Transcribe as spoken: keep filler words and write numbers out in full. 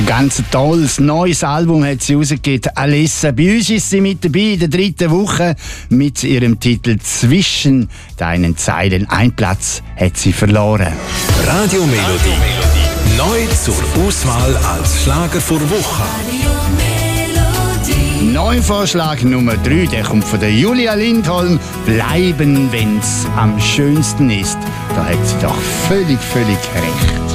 Ganz tolles neues Album hat sie rausgegeben, Alessa. Bei uns ist sie mit dabei in der dritten Woche mit ihrem Titel «Zwischen deinen Zeilen». Ein Platz hat sie verloren. Radiomelodie. Neu zur Auswahl als Schlager vor Woche. Neuvorschlag Nummer drei, der kommt von der Julia Lindholm. «Bleiben, wenn's am schönsten ist». Da hat sie doch völlig, völlig recht.